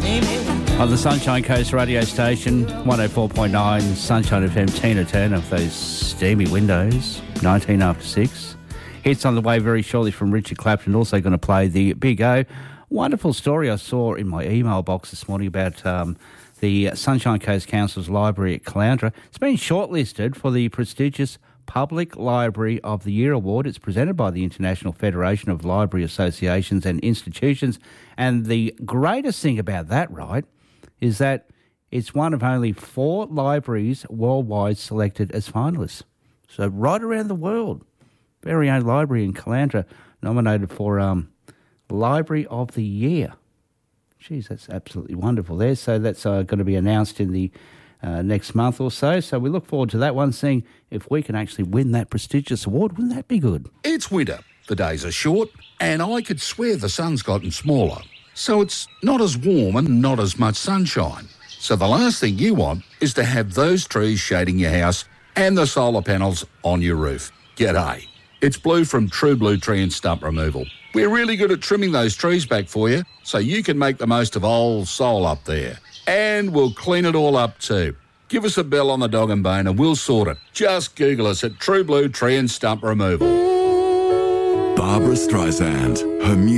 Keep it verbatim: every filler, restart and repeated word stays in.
On the Sunshine Coast radio station, one oh four point nine, Sunshine F M, Tina Turner of those steamy windows, nineteen after six. Hits on the way very shortly from Richard Clapton, also going to play the Big O. Wonderful story I saw in my email box this morning about um, the Sunshine Coast Council's library at Caloundra. It's been shortlisted for the prestigious Public Library of the Year award. It's presented by the International Federation of Library Associations and Institutions. And the greatest thing about that, right, is that it's one of only four libraries worldwide selected as finalists. So right around the world, very own library in Caloundra nominated for um, Library of the Year. Geez, that's absolutely wonderful there. So that's uh, going to be announced in the uh, next month or so. So we look forward to that one, seeing if we can actually win that prestigious award. Wouldn't that be good? It's winter. The days are short, and I could swear the sun's gotten smaller. So it's not as warm and not as much sunshine. So the last thing you want is to have those trees shading your house and the solar panels on your roof. G'day. It's Blue from True Blue Tree and Stump Removal. We're really good at trimming those trees back for you so you can make the most of old Sol up there. And we'll clean it all up too. Give us a bell on the dog and bone and we'll sort it. Just Google us at True Blue Tree and Stump Removal. Barbara Streisand. Her music.